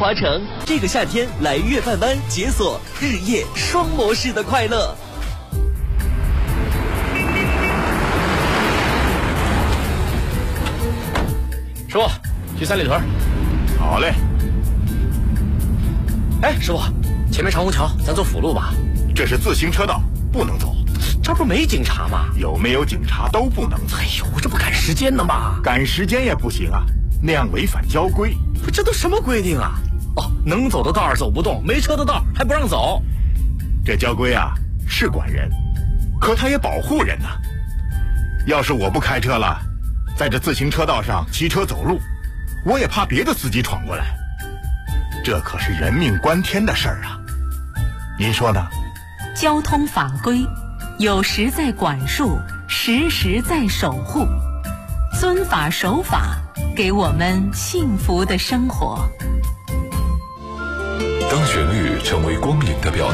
华城，这个夏天来粤饭湾解锁日夜双模式的快乐。 师傅，去三里屯。 好嘞。 哎，师傅，前面长虹桥，咱走辅路吧。 这是自行车道，不能走。 这不没警察吗？ 有没有警察都不能走。 哎呦，这不赶时间呢吗？ 赶时间也不行啊，那样违反交规。 不，这都什么规定啊？哦，能走的道儿走不动，没车的道还不让走。 这交规啊是管人，可它也保护人呢。要是我不开车了，在这自行车道上骑车走路，我也怕别的司机闯过来。这可是人命关天的事儿啊，您说呢？ 交通法规有时在管束，时时在守护，遵法守法，给我们幸福的生活。 当旋律成为光影的表